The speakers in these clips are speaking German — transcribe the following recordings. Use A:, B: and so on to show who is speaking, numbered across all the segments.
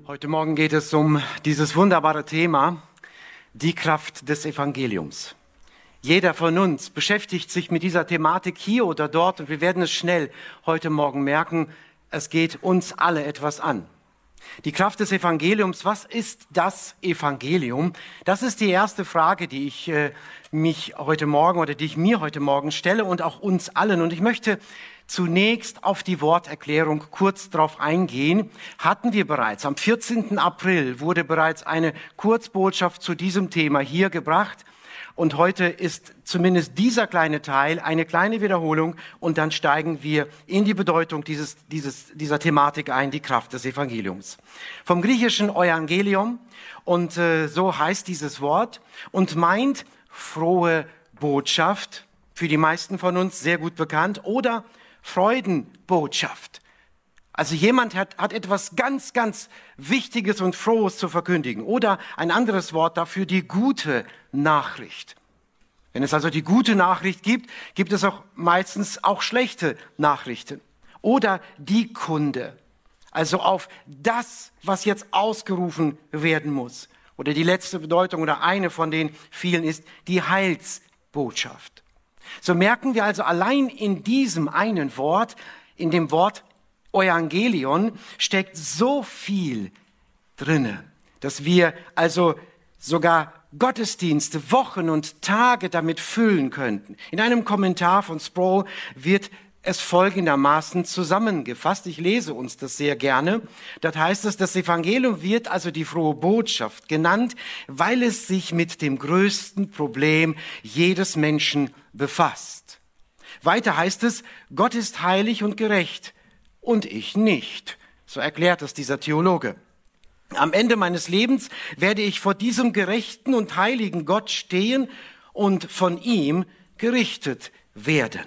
A: Heute Morgen geht es um dieses wunderbare Thema, die Kraft des Evangeliums. Jeder von uns beschäftigt sich mit dieser Thematik hier oder dort und wir werden es schnell heute Morgen merken, es geht uns alle etwas an. Die Kraft des Evangeliums, was ist das Evangelium? Das ist die erste Frage, die ich mir heute Morgen stelle und auch uns allen. Und ich möchte zunächst auf die Worterklärung kurz drauf eingehen. Hatten wir bereits. Am 14. April wurde bereits eine Kurzbotschaft zu diesem Thema hier gebracht. Und heute ist zumindest dieser kleine Teil eine kleine Wiederholung und dann steigen wir in die Bedeutung dieser Thematik ein, die Kraft des Evangeliums. Vom griechischen Euangelium und so heißt dieses Wort und meint frohe Botschaft, für die meisten von uns sehr gut bekannt, oder Freudenbotschaft. Also jemand hat etwas ganz, ganz Wichtiges und Frohes zu verkündigen. Oder ein anderes Wort dafür, die gute Nachricht. Wenn es also die gute Nachricht gibt, gibt es auch meistens auch schlechte Nachrichten. Oder die Kunde. Also auf das, was jetzt ausgerufen werden muss. Oder die letzte Bedeutung oder eine von den vielen ist die Heilsbotschaft. So merken wir also allein in diesem einen Wort, in dem Wort Evangelion steckt so viel drinne, dass wir also sogar Gottesdienste, Wochen und Tage damit füllen könnten. In einem Kommentar von Sproul wird es folgendermaßen zusammengefasst. Ich lese uns das sehr gerne. Dort heißt es, das Evangelium wird also die frohe Botschaft genannt, weil es sich mit dem größten Problem jedes Menschen befasst. Weiter heißt es, Gott ist heilig und gerecht und ich nicht. So erklärt es dieser Theologe. Am Ende meines Lebens werde ich vor diesem gerechten und heiligen Gott stehen und von ihm gerichtet werden.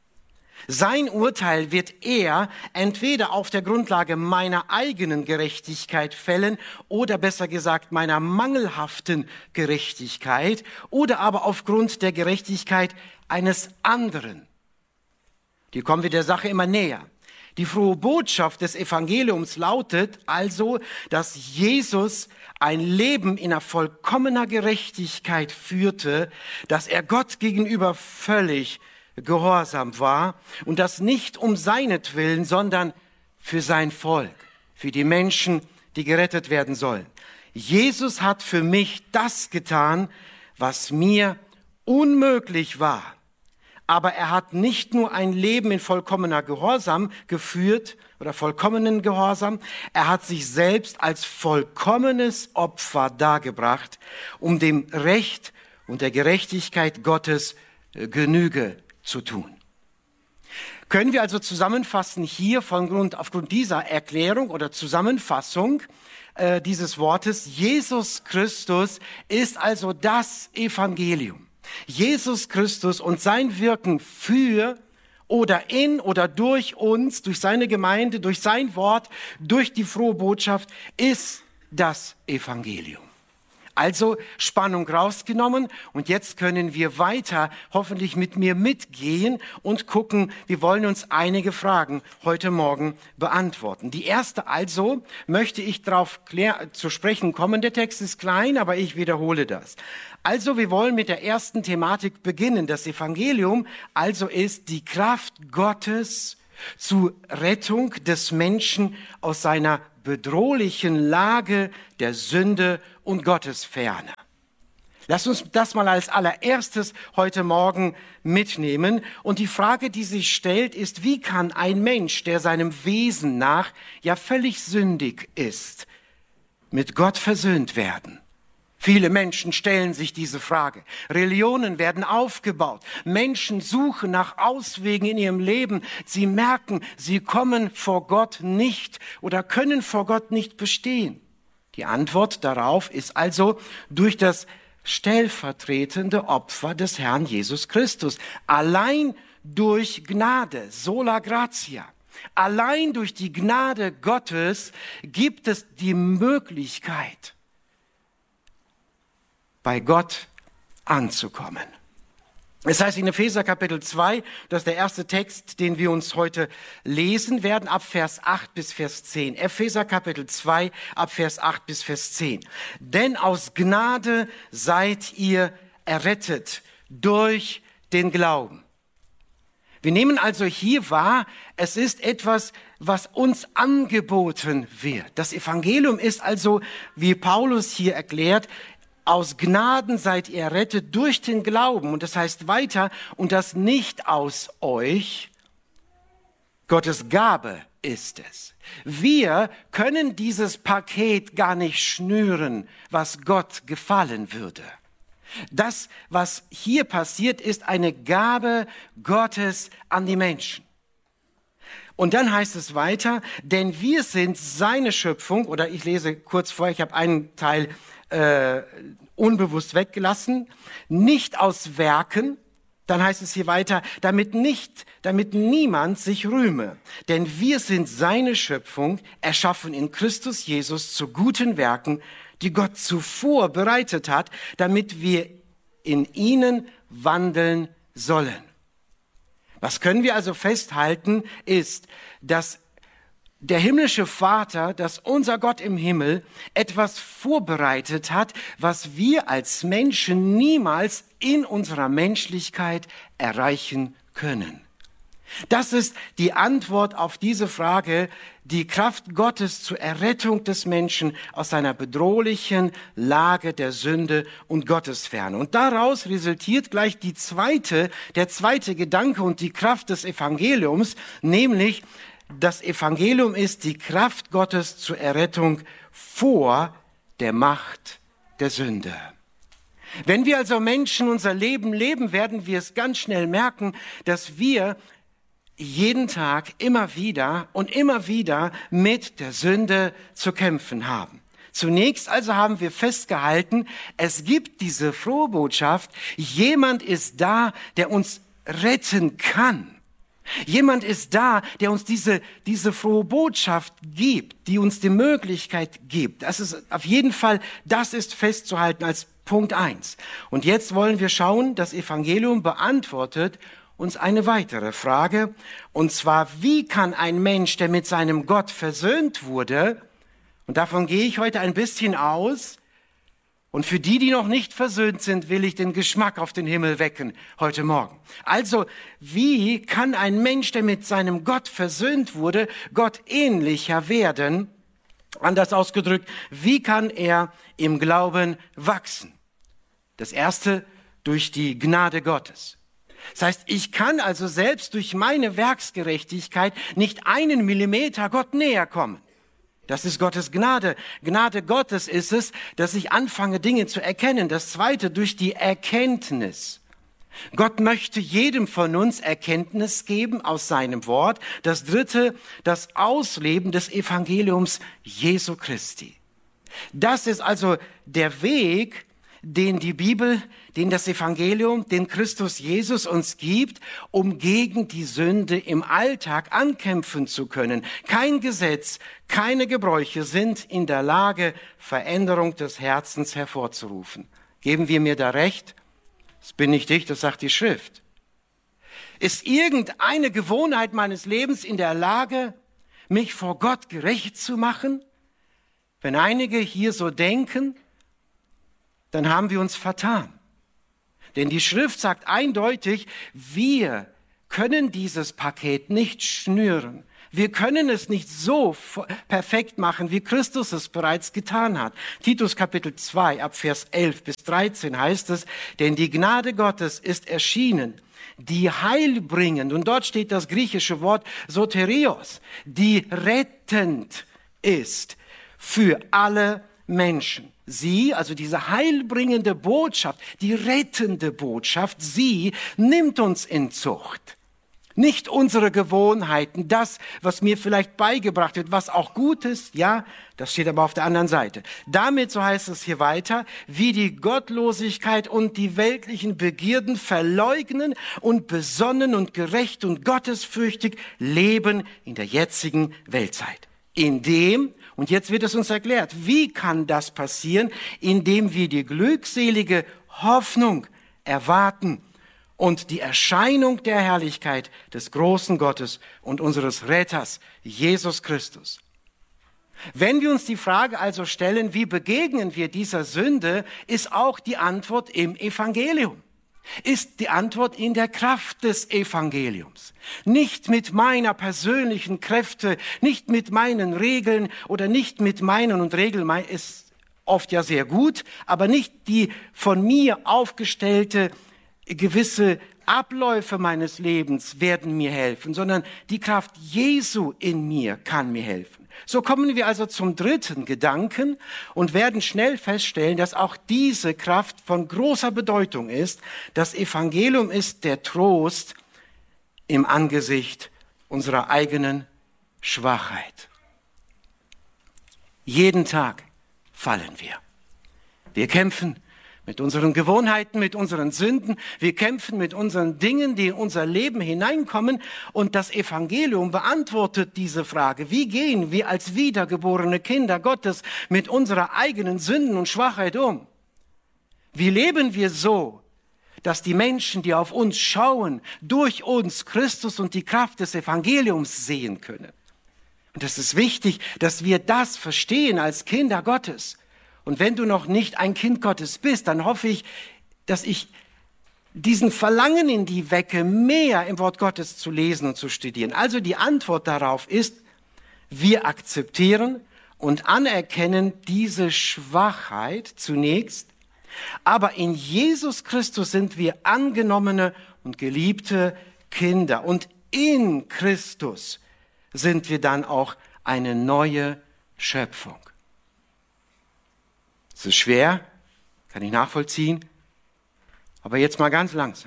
A: Sein Urteil wird er entweder auf der Grundlage meiner eigenen Gerechtigkeit fällen oder besser gesagt meiner mangelhaften Gerechtigkeit oder aber aufgrund der Gerechtigkeit eines anderen. Hier kommen wir der Sache immer näher. Die frohe Botschaft des Evangeliums lautet also, dass Jesus ein Leben in einer vollkommener Gerechtigkeit führte, dass er Gott gegenüber völlig gehorsam war und das nicht um seinetwillen, sondern für sein Volk, für die Menschen, die gerettet werden sollen. Jesus hat für mich das getan, was mir unmöglich war. Aber er hat nicht nur ein Leben in vollkommener Gehorsam geführt oder vollkommenen Gehorsam, er hat sich selbst als vollkommenes Opfer dargebracht, um dem Recht und der Gerechtigkeit Gottes Genüge zu tun. Können wir also zusammenfassen hier aufgrund dieser Erklärung oder Zusammenfassung dieses Wortes, Jesus Christus ist also das Evangelium. Jesus Christus und sein Wirken für oder in oder durch uns, durch seine Gemeinde, durch sein Wort, durch die frohe Botschaft ist das Evangelium. Also Spannung rausgenommen und jetzt können wir weiter hoffentlich mit mir mitgehen und gucken, wir wollen uns einige Fragen heute Morgen beantworten. Die erste also möchte ich darauf zu sprechen kommen. Der Text ist klein, aber ich wiederhole das. Also wir wollen mit der ersten Thematik beginnen. Das Evangelium also ist die Kraft Gottes zur Rettung des Menschen aus seiner bedrohlichen Lage der Sünde und Gottesferne. Lass uns das mal als allererstes heute Morgen mitnehmen. Und die Frage, die sich stellt, ist, wie kann ein Mensch, der seinem Wesen nach ja völlig sündig ist, mit Gott versöhnt werden? Viele Menschen stellen sich diese Frage. Religionen werden aufgebaut. Menschen suchen nach Auswegen in ihrem Leben. Sie merken, sie kommen vor Gott nicht oder können vor Gott nicht bestehen. Die Antwort darauf ist also durch das stellvertretende Opfer des Herrn Jesus Christus. Allein durch Gnade, sola gratia. Allein durch die Gnade Gottes gibt es die Möglichkeit, bei Gott anzukommen. Es heißt in Epheser Kapitel 2, das ist der erste Text, den wir uns heute lesen werden, ab Vers 8 bis Vers 10. Epheser Kapitel 2, ab Vers 8 bis Vers 10. Denn aus Gnade seid ihr errettet durch den Glauben. Wir nehmen also hier wahr, es ist etwas, was uns angeboten wird. Das Evangelium ist also, wie Paulus hier erklärt, aus Gnaden seid ihr errettet durch den Glauben. Und das heißt weiter, und das nicht aus euch, Gottes Gabe ist es. Wir können dieses Paket gar nicht schnüren, was Gott gefallen würde. Das, was hier passiert, ist eine Gabe Gottes an die Menschen. Und dann heißt es weiter, denn wir sind seine Schöpfung, oder ich lese kurz vor, ich habe einen Teil unbewusst weggelassen, nicht aus Werken, dann heißt es hier weiter, damit niemand sich rühme. Denn wir sind seine Schöpfung, erschaffen in Christus Jesus zu guten Werken, die Gott zuvor bereitet hat, damit wir in ihnen wandeln sollen. Was können wir also festhalten, ist, dass der himmlische Vater, dass unser Gott im Himmel etwas vorbereitet hat, was wir als Menschen niemals in unserer Menschlichkeit erreichen können. Das ist die Antwort auf diese Frage, die Kraft Gottes zur Errettung des Menschen aus seiner bedrohlichen Lage der Sünde und Gottesferne. Und daraus resultiert gleich der zweite Gedanke und die Kraft des Evangeliums, nämlich das Evangelium ist die Kraft Gottes zur Errettung vor der Macht der Sünde. Wenn wir also Menschen unser Leben leben, werden wir es ganz schnell merken, dass wir jeden Tag immer wieder mit der Sünde zu kämpfen haben. Zunächst also haben wir festgehalten, es gibt diese frohe Botschaft, jemand ist da, der uns retten kann. Jemand ist da, der uns diese frohe Botschaft gibt, die uns die Möglichkeit gibt. Das ist auf jeden Fall, das ist festzuhalten als Punkt 1. Und jetzt wollen wir schauen, das Evangelium beantwortet uns eine weitere Frage. Und zwar, wie kann ein Mensch, der mit seinem Gott versöhnt wurde, und davon gehe ich heute ein bisschen aus, und für die, die noch nicht versöhnt sind, will ich den Geschmack auf den Himmel wecken heute Morgen. Also, wie kann ein Mensch, der mit seinem Gott versöhnt wurde, Gott ähnlicher werden? Anders ausgedrückt, wie kann er im Glauben wachsen? Das erste, durch die Gnade Gottes. Das heißt, ich kann also selbst durch meine Werksgerechtigkeit nicht 1 Millimeter Gott näher kommen. Das ist Gottes Gnade. Gnade Gottes ist es, dass ich anfange, Dinge zu erkennen. Das zweite, durch die Erkenntnis. Gott möchte jedem von uns Erkenntnis geben aus seinem Wort. Das dritte, das Ausleben des Evangeliums Jesu Christi. Das ist also der Weg, den die Bibel, den das Evangelium, den Christus Jesus uns gibt, um gegen die Sünde im Alltag ankämpfen zu können. Kein Gesetz, keine Gebräuche sind in der Lage, Veränderung des Herzens hervorzurufen. Geben wir mir da recht? Das bin nicht ich, das sagt die Schrift. Ist irgendeine Gewohnheit meines Lebens in der Lage, mich vor Gott gerecht zu machen? Wenn einige hier so denken, dann haben wir uns vertan. Denn die Schrift sagt eindeutig, wir können dieses Paket nicht schnüren. Wir können es nicht so perfekt machen, wie Christus es bereits getan hat. Titus Kapitel 2 ab Vers 11 bis 13 heißt es, denn die Gnade Gottes ist erschienen, die heilbringend, und dort steht das griechische Wort Soterios, die rettend ist für alle Menschen. Sie, also diese heilbringende Botschaft, die rettende Botschaft, sie nimmt uns in Zucht. Nicht unsere Gewohnheiten, das, was mir vielleicht beigebracht wird, was auch gut ist, ja, das steht aber auf der anderen Seite. Damit, so heißt es hier weiter, wie die Gottlosigkeit und die weltlichen Begierden verleugnen und besonnen und gerecht und gottesfürchtig leben in der jetzigen Weltzeit. Und jetzt wird es uns erklärt, wie kann das passieren? Indem wir die glückselige Hoffnung erwarten und die Erscheinung der Herrlichkeit des großen Gottes und unseres Retters, Jesus Christus. Wenn wir uns die Frage also stellen, wie begegnen wir dieser Sünde, ist auch die Antwort im Evangelium. Ist die Antwort in der Kraft des Evangeliums. Nicht mit meiner persönlichen Kräfte, nicht mit meinen Regeln oder nicht mit meinen und Regeln ist oft ja sehr gut, aber nicht die von mir aufgestellte gewisse Abläufe meines Lebens werden mir helfen, sondern die Kraft Jesu in mir kann mir helfen. So kommen wir also zum dritten Gedanken und werden schnell feststellen, dass auch diese Kraft von großer Bedeutung ist. Das Evangelium ist der Trost im Angesicht unserer eigenen Schwachheit. Jeden Tag fallen wir. Wir kämpfen mit unseren Gewohnheiten, mit unseren Sünden. Wir kämpfen mit unseren Dingen, die in unser Leben hineinkommen. Und das Evangelium beantwortet diese Frage. Wie gehen wir als wiedergeborene Kinder Gottes mit unserer eigenen Sünden und Schwachheit um? Wie leben wir so, dass die Menschen, die auf uns schauen, durch uns Christus und die Kraft des Evangeliums sehen können? Und es ist wichtig, dass wir das verstehen als Kinder Gottes. Und wenn du noch nicht ein Kind Gottes bist, dann hoffe ich, dass ich diesen Verlangen in die wecke, mehr im Wort Gottes zu lesen und zu studieren. Also die Antwort darauf ist, wir akzeptieren und anerkennen diese Schwachheit zunächst, aber in Jesus Christus sind wir angenommene und geliebte Kinder. Und in Christus sind wir dann auch eine neue Schöpfung. Es ist schwer, kann ich nachvollziehen, aber jetzt mal ganz langsam.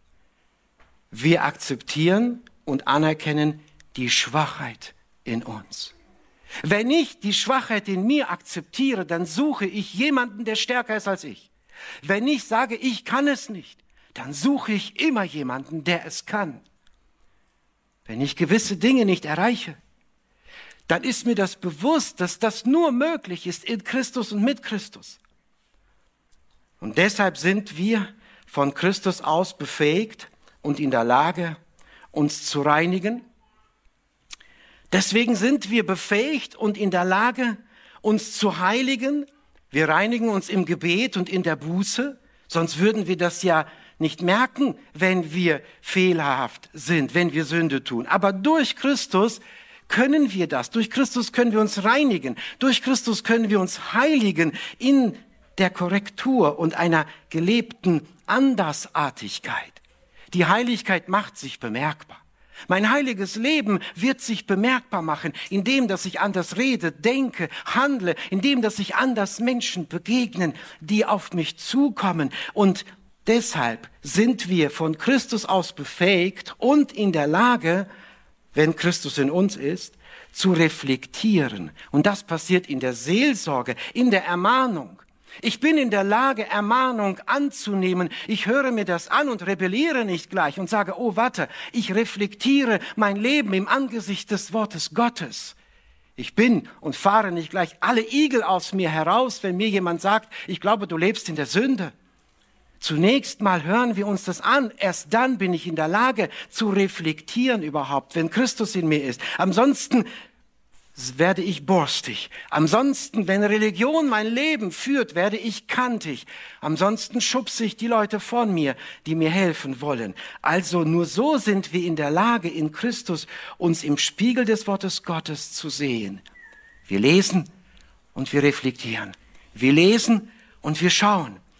A: Wir akzeptieren und anerkennen die Schwachheit in uns. Wenn ich die Schwachheit in mir akzeptiere, dann suche ich jemanden, der stärker ist als ich. Wenn ich sage, ich kann es nicht, dann suche ich immer jemanden, der es kann. Wenn ich gewisse Dinge nicht erreiche, dann ist mir das bewusst, dass das nur möglich ist in Christus und mit Christus. Und deshalb sind wir von Christus aus befähigt und in der Lage, uns zu reinigen. Deswegen sind wir befähigt und in der Lage, uns zu heiligen. Wir reinigen uns im Gebet und in der Buße, sonst würden wir das ja nicht merken, wenn wir fehlerhaft sind, wenn wir Sünde tun. Aber durch Christus können wir das. Durch Christus können wir uns reinigen. Durch Christus können wir uns heiligen in der Korrektur und einer gelebten Andersartigkeit. Die Heiligkeit macht sich bemerkbar. Mein heiliges Leben wird sich bemerkbar machen, indem, dass ich anders rede, denke, handle, indem, dass ich anders Menschen begegnen, die auf mich zukommen. Und deshalb sind wir von Christus aus befähigt und in der Lage, wenn Christus in uns ist, zu reflektieren. Und das passiert in der Seelsorge, in der Ermahnung. Ich bin in der Lage, Ermahnung anzunehmen. Ich höre mir das an und rebelliere nicht gleich und sage, oh warte, ich reflektiere mein Leben im Angesicht des Wortes Gottes. Ich bin und fahre nicht gleich alle Igel aus mir heraus, wenn mir jemand sagt, ich glaube, du lebst in der Sünde. Zunächst mal hören wir uns das an. Erst dann bin ich in der Lage zu reflektieren überhaupt, wenn Christus in mir ist. Ansonsten werde ich borstig. Ansonsten, wenn Religion mein Leben führt, werde ich kantig. Ansonsten schubse ich die Leute von mir, die mir helfen wollen. Also nur so sind wir in der Lage, in Christus uns im Spiegel des Wortes Gottes zu sehen. Wir lesen und wir reflektieren. Wir lesen und wir schauen.